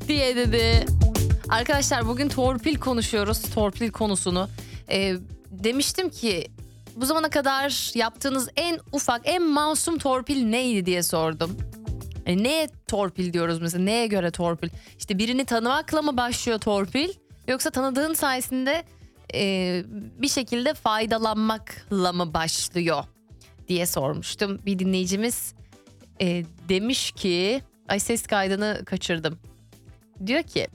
diye dedi. Arkadaşlar bugün torpil konuşuyoruz. Torpil konusunu. Demiştim ki bu zamana kadar yaptığınız en ufak, en masum torpil neydi diye sordum. Neye torpil diyoruz mesela? Neye göre torpil? İşte birini tanımakla mı başlıyor torpil? Yoksa tanıdığın sayesinde bir şekilde faydalanmakla mı başlıyor diye sormuştum. Bir dinleyicimiz demiş ki... Ay, ses kaydını kaçırdım. Diyor ki...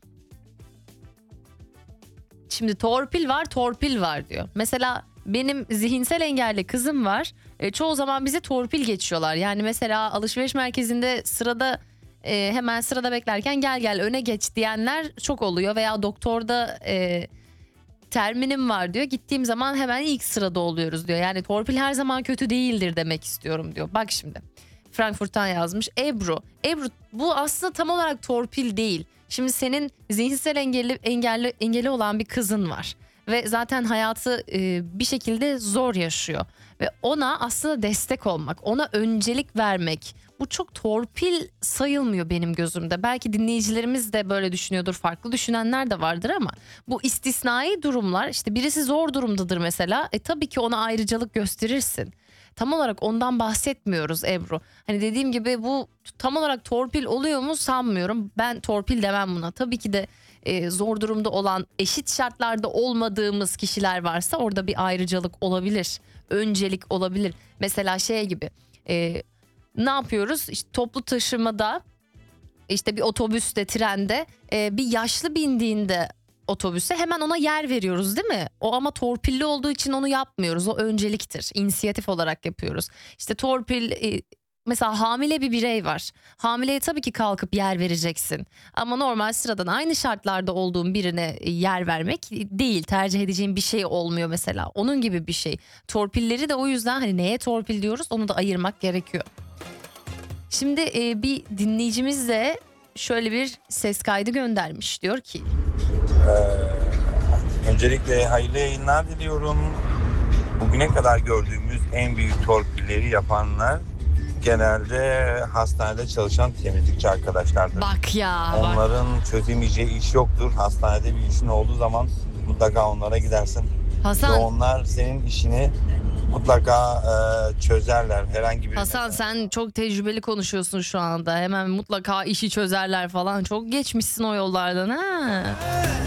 Şimdi torpil var diyor. Mesela benim zihinsel engelli kızım var. Çoğu zaman bizi torpil geçiyorlar. Yani mesela alışveriş merkezinde sırada hemen sırada beklerken gel öne geç diyenler çok oluyor. Veya doktorda terminim var diyor. Gittiğim zaman hemen ilk sırada oluyoruz diyor. Yani torpil her zaman kötü değildir demek istiyorum diyor. Bak şimdi Frankfurt'tan yazmış Ebru bu aslında tam olarak torpil değil. Şimdi senin zihinsel engelli olan bir kızın var ve zaten hayatı bir şekilde zor yaşıyor ve ona aslında destek olmak, ona öncelik vermek, bu çok torpil sayılmıyor benim gözümde. Belki dinleyicilerimiz de böyle düşünüyordur, farklı düşünenler de vardır ama bu istisnai durumlar, işte birisi zor durumdadır mesela, tabii ki ona ayrıcalık gösterirsin. Tam olarak ondan bahsetmiyoruz Ebru. Hani dediğim gibi bu tam olarak torpil oluyor mu sanmıyorum. Ben torpil demem buna. Tabii ki de zor durumda olan, eşit şartlarda olmadığımız kişiler varsa orada bir ayrıcalık olabilir. Öncelik olabilir. Mesela şey gibi ne yapıyoruz? İşte toplu taşımada, işte bir otobüste, trende bir yaşlı bindiğinde otobüse hemen ona yer veriyoruz değil mi? O ama torpilli olduğu için onu yapmıyoruz. O önceliktir. İnisiyatif olarak yapıyoruz. İşte torpil mesela hamile bir birey var. Hamileye tabii ki kalkıp yer vereceksin. Ama normal sıradan aynı şartlarda olduğun birine yer vermek değil. Tercih edeceğin bir şey olmuyor mesela. Onun gibi bir şey. Torpilleri de o yüzden hani neye torpil diyoruz onu da ayırmak gerekiyor. Şimdi bir dinleyicimiz de şöyle bir ses kaydı göndermiş. Diyor ki... Öncelikle hayırlı yayınlar diliyorum. Bugüne kadar gördüğümüz en büyük torpilleri yapanlar genelde hastanede çalışan temizlikçi arkadaşlardır. Bak ya. Onların çözemeyeceği iş yoktur. Hastanede bir işin olduğu zaman mutlaka onlara gidersin. Hasan. Ve onlar senin işini mutlaka çözerler. Herhangi bir... Hasan sen çok tecrübeli konuşuyorsun şu anda. Hemen mutlaka işi çözerler falan. Çok geçmişsin o yollardan ha.